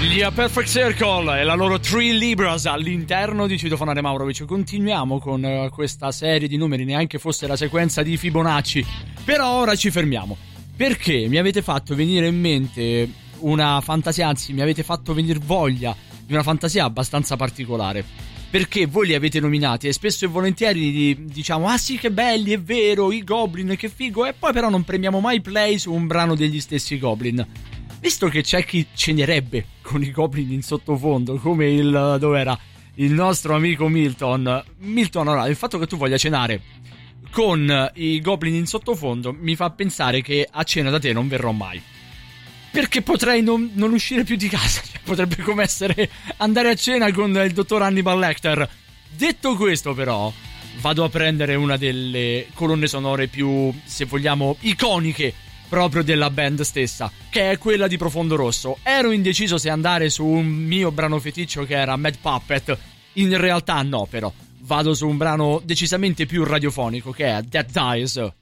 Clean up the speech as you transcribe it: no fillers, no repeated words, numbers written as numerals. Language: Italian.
Gli A Perfect Circle e la loro Three Libras all'interno di Citofonare Maurovic. Continuiamo con questa serie di numeri, neanche fosse la sequenza di Fibonacci. Però ora ci fermiamo, perché mi avete fatto venire in mente una fantasia, anzi mi avete fatto venire voglia di una fantasia abbastanza particolare. Perché voi li avete nominati e spesso e volentieri diciamo: ah sì, che belli, è vero, i Goblin, che figo. E poi però non premiamo mai play su un brano degli stessi Goblin. Visto che c'è chi cenerebbe con i Goblin in sottofondo, come dov'era il nostro amico Milton. Allora, il fatto che tu voglia cenare con i Goblin in sottofondo mi fa pensare che a cena da te non verrò mai, perché potrei non uscire più di casa. Cioè, potrebbe come essere andare a cena con il dottor Hannibal Lecter. Detto questo, però, vado a prendere una delle colonne sonore più, se vogliamo, iconiche proprio della band stessa, che è quella di Profondo Rosso. Ero indeciso se andare su un mio brano feticcio che era Mad Puppet. In realtà no, però vado su un brano decisamente più radiofonico, che è Dead Dies.